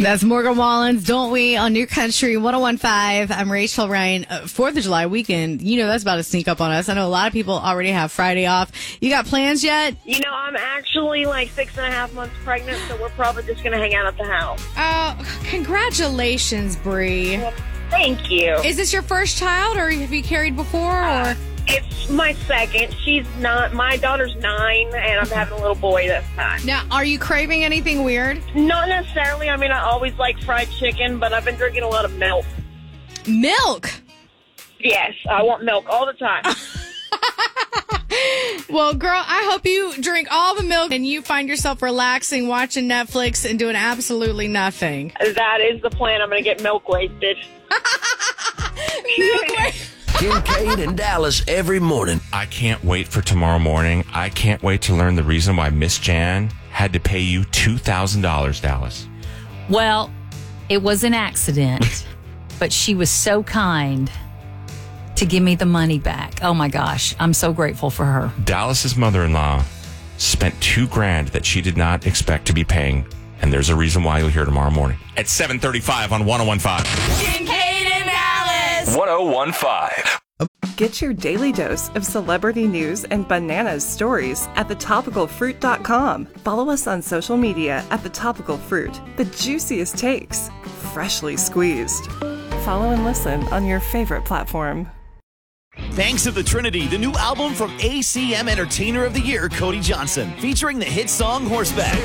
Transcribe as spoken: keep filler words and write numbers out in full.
That's Morgan Wallen's Don't We on New Country one oh one point five. I'm Rachel Ryan. Uh, Fourth of July weekend, you know that's about to sneak up on us. I know a lot of people already have Friday off. You got plans yet? You know, I'm actually like six and a half months pregnant, so we're probably just going to hang out at the house. Uh, congratulations, Bree. Well, thank you. Is this your first child, or have you carried before? Or Uh, it's my second. She's not. My daughter's nine, and I'm having a little boy this time. Now, are you craving anything weird? Not necessarily. I mean, I always like fried chicken, but I've been drinking a lot of milk. Milk? Yes, I want milk all the time. Well, girl, I hope you drink all the milk and you find yourself relaxing, watching Netflix, and doing absolutely nothing. That is the plan. I'm going to get milk wasted. Milk wa- Kincaid and Dallas every morning. I can't wait for tomorrow morning. I can't wait to learn the reason why Miss Jan had to pay you two thousand dollars, Dallas. Well, it was an accident, but she was so kind to give me the money back. Oh, my gosh. I'm so grateful for her. Dallas's mother-in-law spent two grand that she did not expect to be paying, and there's a reason why you'll hear tomorrow morning at seven thirty-five on one oh one point five. Kincaid and Dallas. one oh one point five. Get your daily dose of celebrity news and bananas stories at the topical fruit dot com. Follow us on social media at The Topical Fruit. The juiciest takes, freshly squeezed. Follow and listen on your favorite platform. Banks of the Trinity, the new album from A C M Entertainer of the Year, Cody Johnson, featuring the hit song Horseback.